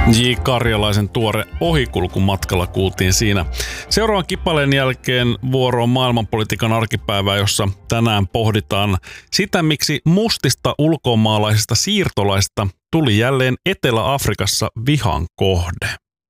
J. Karjalaisen tuore Ohikulkumatkalla kuultiin siinä. Seuraavan kippaleen jälkeen vuoro on maailmanpolitiikan arkipäivää, jossa tänään pohditaan sitä, miksi mustista ulkomaalaisista siirtolaisista tuli jälleen Etelä-Afrikassa vihan kohde.